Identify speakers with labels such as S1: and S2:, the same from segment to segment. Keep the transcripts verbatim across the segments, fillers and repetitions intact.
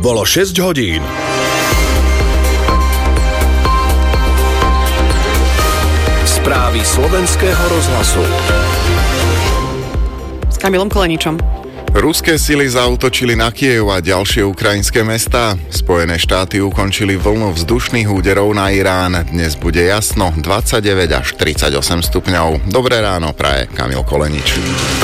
S1: Bolo šesť hodín. Správy slovenského rozhlasu
S2: s Kamilom Koleničom.
S3: Ruské sily zaútočili na Kyjev a ďalšie ukrajinské mestá. Spojené štáty ukončili vlnu vzdušných úderov na Irán. Dnes bude jasno, dvadsaťdeväť až tridsaťosem stupňov. Dobré ráno praje Kamil Kolenič.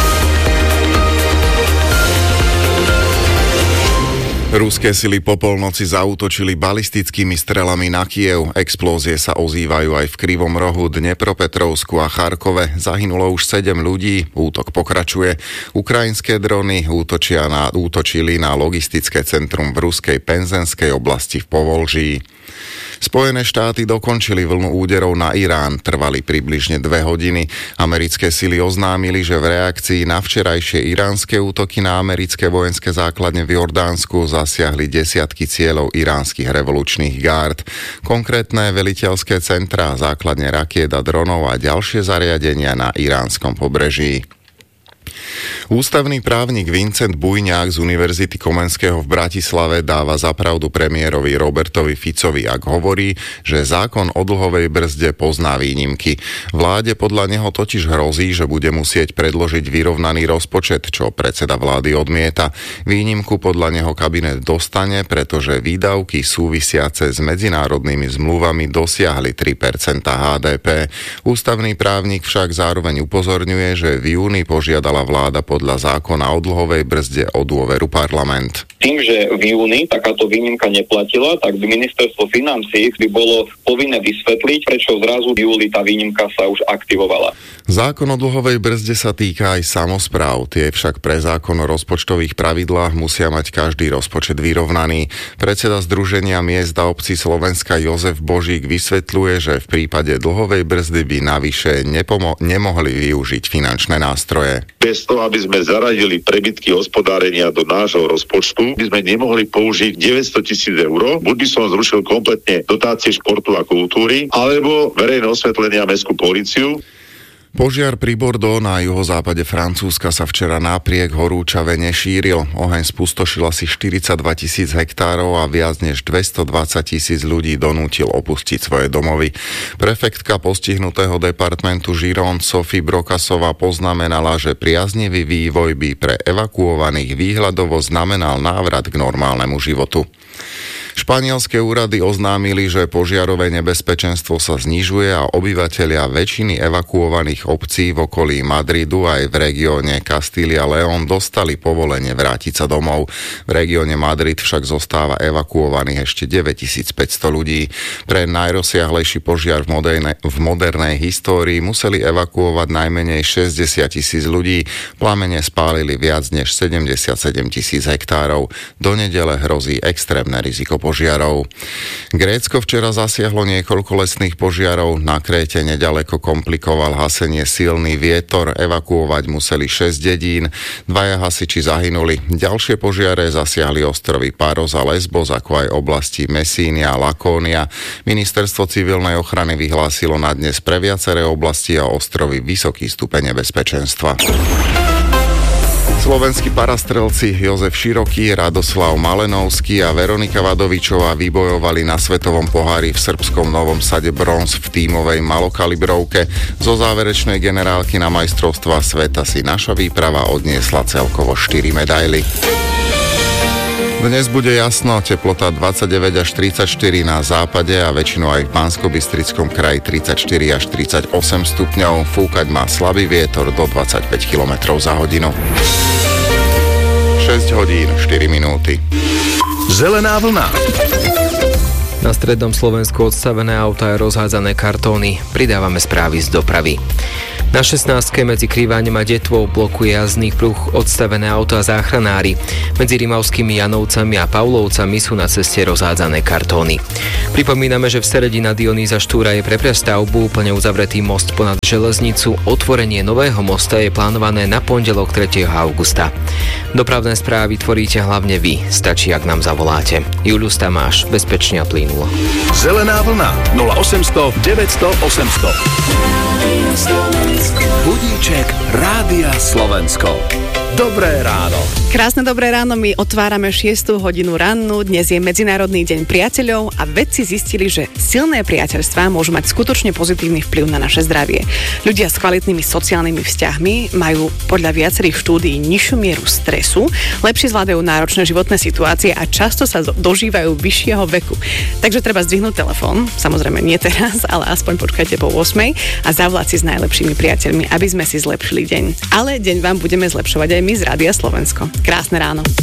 S3: Ruské sily po polnoci zaútočili balistickými strelami na Kyjev. Explózie sa ozývajú aj v Krivom Rohu, Dnepropetrovsku a Charkove. Zahynulo už sedem ľudí, útok pokračuje. Ukrajinské drony útočia na, útočili na logistické centrum v ruskej Penzenskej oblasti v Povolží. Spojené štáty dokončili vlnu úderov na Irán, trvali približne dve hodiny. Americké sily oznámili, že v reakcii na včerajšie iránske útoky na americké vojenské základne v Jordánsku zasiahli desiatky cieľov iránskych revolučných gárd. Konkrétne veliteľské centrá, základne rakiet a dronov a ďalšie zariadenia na iránskom pobreží. Ústavný právnik Vincent Bujňák z Univerzity Komenského v Bratislave dáva za pravdu premiérovi Robertovi Ficovi, ak hovorí, že zákon o dlhovej brzde pozná výnimky. Vláde podľa neho totiž hrozí, že bude musieť predložiť vyrovnaný rozpočet, čo predseda vlády odmieta. Výnimku podľa neho kabinet dostane, pretože výdavky súvisiace s medzinárodnými zmluvami dosiahli tri percentá há dé pé. Ústavný právnik však zároveň upozorňuje, že v júni požiadala vláda podľa zákona o dlhovej brzde o dôveru parlament.
S4: Tým, že v júni takáto výnimka neplatila, tak by ministerstvo financií by bolo povinné vysvetliť, prečo zrazu v júli tá výnimka sa už aktivovala.
S3: Zákon o dlhovej brzde sa týka aj samospráv. Tie však pre zákon o rozpočtových pravidlách musia mať každý rozpočet vyrovnaný. Predseda Združenia miest a obcí Slovenska Jozef Božík vysvetľuje, že v prípade dlhovej brzdy by navyše nepomo- nemohli využiť finančné nástroje.
S5: Bez toho, aby sme zaradili prebytky hospodárenia do nášho rozpočtu, by sme nemohli použiť deväťsto tisíc eur. Buď by som zrušil kompletne dotácie športu a kultúry, alebo verejné osvetlenie a mestskú políciu.
S3: Požiar pri Bordeaux na juhozápade Francúzska sa včera napriek horúčave nešíril. Oheň spustošil asi štyridsaťdva tisíc hektárov a viac než dvestodvadsať tisíc ľudí donútil opustiť svoje domovy. Prefektka postihnutého departmentu Gironde Sophie Brokasová poznamenala, že priaznivý vývoj by pre evakuovaných výhľadovo znamenal návrat k normálnemu životu. Španielské úrady oznámili, že požiarové nebezpečenstvo sa znižuje a obyvatelia väčšiny evakuovaných obcí v okolí Madridu aj v regióne Kastília León dostali povolenie vrátiť sa domov. V regióne Madrid však zostáva evakuovaných ešte deväťtisícpäťsto ľudí. Pre najrozsiahlejší požiar v modernej, v modernej histórii museli evakuovať najmenej šesťdesiat tisíc ľudí. Plamene spálili viac než sedemdesiatsedem tisíc hektárov. Do nedele hrozí extrémne riziko požiarov. Grécko včera zasiahlo niekoľko lesných požiarov. Na Kréte nedaleko komplikoval hasenie silný vietor. Evakuovať museli šesť dedín. Dvaja hasiči zahynuli. Ďalšie požiare zasiahli ostrovy Paros a Lesbos, ako aj oblasti Messínia a Lakónia. Ministerstvo civilnej ochrany vyhlásilo na dnes pre viaceré oblasti a ostrovy vysoký stupeň nebezpečenstva. Slovenskí parastrelci Jozef Široký, Radoslav Malenovský a Veronika Vadovičová vybojovali na svetovom pohári v srbskom Novom Sade bronz v tímovej malokalibrovke. Zo záverečnej generálky na majstrovstvá sveta si naša výprava odniesla celkovo štyri medaily. Dnes bude jasno, teplota dvadsaťdeväť až tridsaťštyri na západe a väčšinou aj v Banskobystrickom kraji tridsaťštyri až tridsaťosem stupňov. Fúkať má slabý vietor do dvadsaťpäť kilometrov za hodinu. šesť hodín, štyri minúty.
S1: Zelená vlna.
S6: Na strednom Slovensku odstavené auta a rozhádzané kartóny. Pridávame správy z dopravy. Na šestnástke medzi Krývaňom a Detvou blokuje jazdný pruh odstavené auto a záchranári. Medzi Rimavskými Janovcami a Pavlovcami sú na ceste rozhádzané kartóny. Pripomíname, že v Seredi na Dionýza Štúra je pre prestavbu úplne uzavretý most ponad železnicu. Otvorenie nového mosta je plánované na pondelok tretieho augusta. Dopravné správy tvoríte hlavne vy. Stačí, ak nám zavoláte. Julius Tamáš, bezpečne a plynulo.
S1: Zelená vlna nula osemsto deväťsto osemsto. Budíček Rádia Slovensko. Dobré ráno.
S2: Krásne dobré ráno, my otvárame šiestu hodinu rannú, dnes je Medzinárodný deň priateľov a vedci zistili, že silné priateľstvá môžu mať skutočne pozitívny vplyv na naše zdravie. Ľudia s kvalitnými sociálnymi vzťahmi majú podľa viacerých štúdií nižšiu mieru stresu, lepšie zvládajú náročné životné situácie a často sa dožívajú vyššieho veku. Takže treba zdvihnúť telefón, samozrejme nie teraz, ale aspoň počkajte po ôsmej a zavolať si s najlepšími priateľmi, aby sme si zlepšili deň. Ale deň vám budeme zlepšovať aj my z Rádia Slovensko. Krásne ráno.